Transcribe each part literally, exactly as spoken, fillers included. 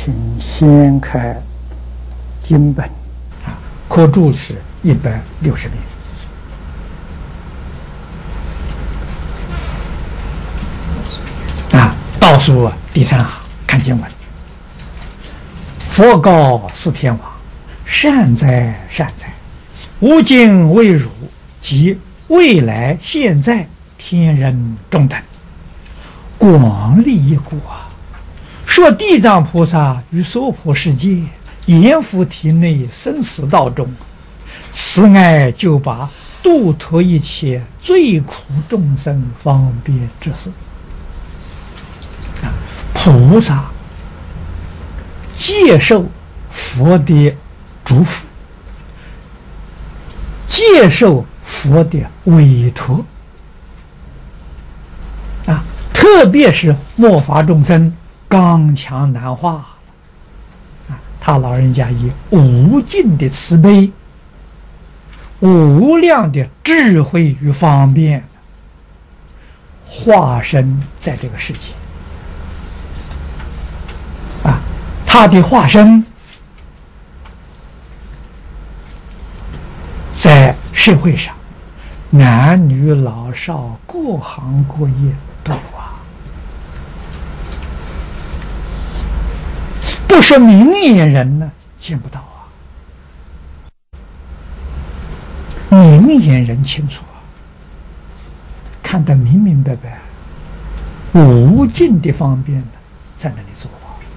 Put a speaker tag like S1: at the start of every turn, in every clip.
S1: 请先开经本
S2: 啊，课注是一百六十遍。啊，倒数第三行看经文。佛告四天王：善哉善哉，吾今为汝及未来现在天人中等，广利益故啊！说地藏菩萨于娑婆世界阎浮提内生死道中，慈爱就把度脱一切罪苦众生方便之事。啊，菩萨接受佛的嘱咐，接受佛的委托啊，特别是末法众生刚强难化啊，他老人家以无尽的慈悲、无量的智慧与方便化身在这个世界啊，他的化身在社会上，男女老少各行各业都有啊，不是明眼人呢见不到啊，明眼人清楚啊，看得明明白白，无尽的方便在那里做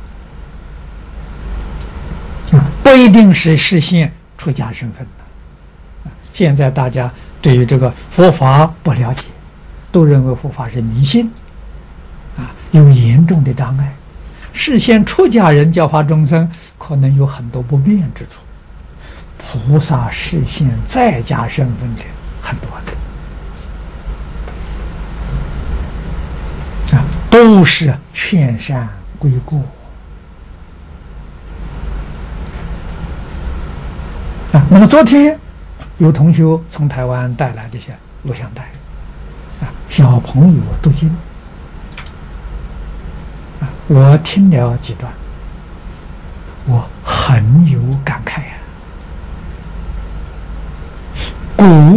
S2: 啊，不一定是实现出家身份的。现在大家对于这个佛法不了解，都认为佛法是迷信啊，有严重的障碍。实现出家人教化众生，可能有很多不便之处。菩萨实现在家身份的很多的啊，都是劝善归过啊。那么昨天有同学从台湾带来这些录像带啊，小朋友读经啊，我听了几段，我很有感慨呀、啊。古